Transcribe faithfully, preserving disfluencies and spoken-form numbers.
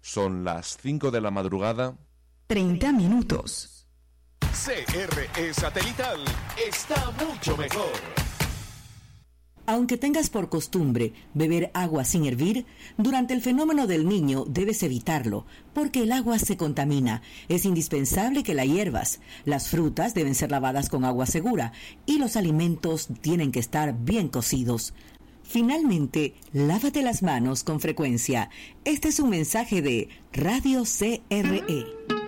Son las cinco de la madrugada. treinta minutos. C R E Satelital está mucho mejor. Aunque tengas por costumbre beber agua sin hervir, durante el fenómeno del Niño debes evitarlo, porque el agua se contamina. Es indispensable que la hiervas. Las frutas deben ser lavadas con agua segura y los alimentos tienen que estar bien cocidos. Finalmente, lávate las manos con frecuencia. Este es un mensaje de Radio C R E.